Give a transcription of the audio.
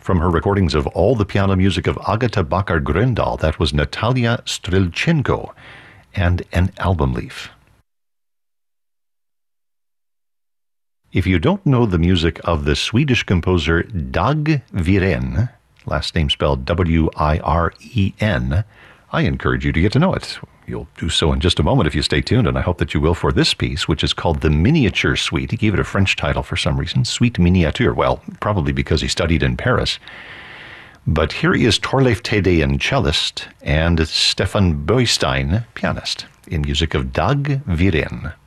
From her recordings of all the piano music of Agata Bakar-Gröndal, that was Natalia Strilchenko and An Album Leaf. If you don't know the music of the Swedish composer Dag Wirén, last name spelled W-I-R-E-N, I encourage you to get to know it. You'll do so in just a moment if you stay tuned, and I hope that you will for this piece, which is called the Miniature Suite. He gave it a French title for some reason, Suite Miniature. Well, probably because he studied in Paris. But here is Torleif Tedean, cellist, and Stefan Boystein, pianist, in music of Dag Wirén.